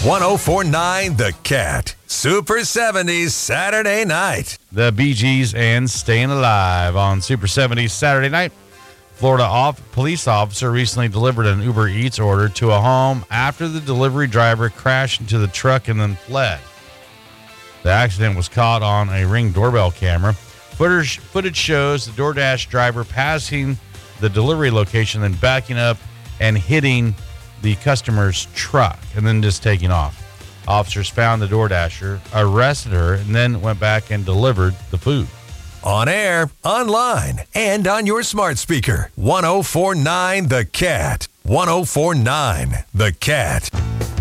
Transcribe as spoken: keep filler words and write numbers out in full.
one oh four point nine The Cat. Super seventies Saturday night. The Bee Gees and Staying Alive on Super seventies Saturday night. Florida off, police officer recently delivered an Uber Eats order to a home after the delivery driver crashed into the truck and then fled. The accident was caught on a Ring doorbell camera. Footage, footage shows the DoorDash driver passing the delivery location, then backing up and hitting the customer's truck, and then just taking off. Officers found the DoorDasher, arrested her, and then went back and delivered the food. On air, online, and on your smart speaker. one oh four point nine The Cat. one oh four point nine The Cat.